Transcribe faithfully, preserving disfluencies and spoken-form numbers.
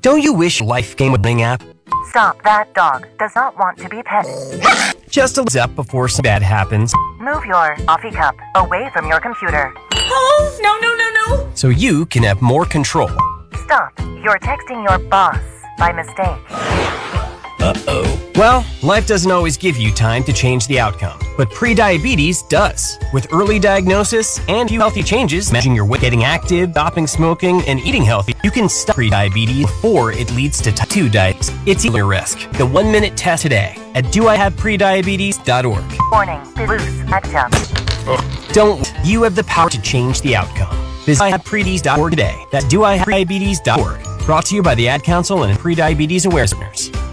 Don't you wish life came with a ring app? Stop, that dog does not want to be pet. Just a heads up before something bad happens. Move your coffee cup away from your computer. Oh, no, no, no, no. So you can have more control. Stop, you're texting your boss by mistake. Uh-oh. Well, life doesn't always give you time to change the outcome, but prediabetes does. With early diagnosis and few healthy changes, managing your weight, getting active, stopping smoking, and eating healthy, you can stop prediabetes before it leads to type two diabetes. It's your risk. The one-minute test today at do I have prediabetes dot org. Warning, loose adjunct. Don't. You have the power to change the outcome. Visit do I have prediabetes dot org today. That's do I have prediabetes dot org. Brought to you by the Ad Council and Prediabetes Awareness Centers.